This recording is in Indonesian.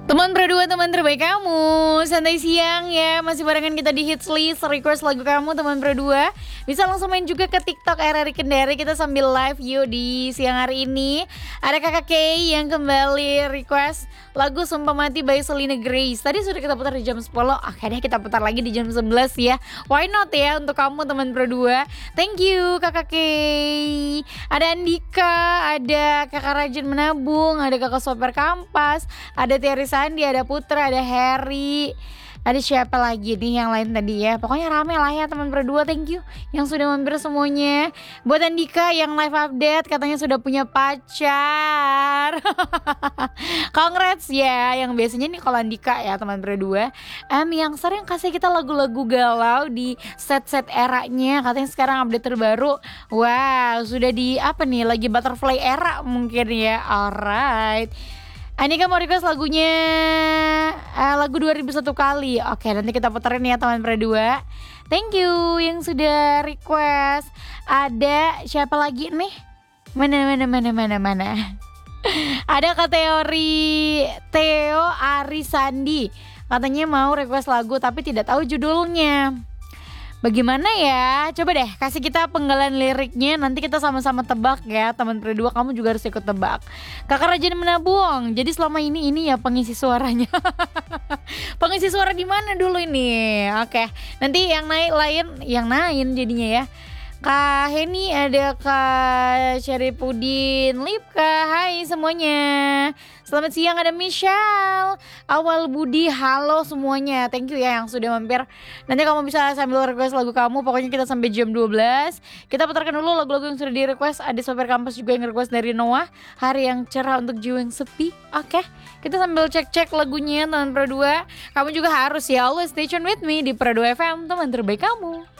Teman berdua, teman terbaik kamu. Santai siang ya, masih barengan kita di Hits List. Request lagu kamu teman berdua. Bisa langsung main juga ke TikTok RRI Kendari. Kita sambil live yuk di siang hari ini. Ada Kakak Kay yang kembali request lagu Sumpah Mati by Selena Grace. Tadi sudah kita putar di jam 10. Oke deh, kita putar lagi di jam 11 ya. Why not ya untuk kamu teman berdua. Thank you Kakak Kay. Ada Andika, ada Kakak Rajin Menabung, ada Kakak Sopir Kampas, ada Tiari Sandi, ada Putra, ada Harry. Ada siapa lagi nih yang lain tadi ya. Pokoknya rame lah ya teman berdua. Thank you yang sudah mampir semuanya. Buat Andika yang live update katanya sudah punya pacar. Congrats ya. Yang biasanya nih kalau Andika ya teman berdua yang sering kasih kita lagu-lagu galau di set-set eranya. Katanya sekarang update terbaru. Wow, sudah di apa nih, lagi butterfly era mungkin ya. Alright, Anika mau request lagunya lagu 2001 kali. Oke, nanti kita puterin ya teman berdua. Thank you yang sudah request. Ada siapa lagi nih? Mana. Ada Kak Theo Arisandi. Katanya mau request lagu tapi tidak tahu judulnya. Bagaimana ya? Coba deh kasih kita penggalan liriknya. Nanti kita sama-sama tebak ya teman berdua. Kamu juga harus ikut tebak. Kakak Rajin Menabung. Jadi selama ini ya pengisi suaranya. Pengisi suara di mana dulu ini? Oke. Nanti yang naik jadinya ya. Kak Heni, ada Kak Syarifudin, Lipka, hai semuanya. Selamat siang, ada Michelle, Awal Budi, halo semuanya. Thank you ya yang sudah mampir. Nanti kamu bisa sambil request lagu kamu. Pokoknya kita sampai jam 12. Kita putarkan dulu lagu-lagu yang sudah di request. Ada Sopir Kampus juga yang request dari Noah, Hari yang Cerah untuk Jiwa yang Sepi. Oke, kita sambil cek-cek lagunya teman berdua. Kamu juga harus ya always stay tune with me di Pro 2 FM, teman terbaik kamu.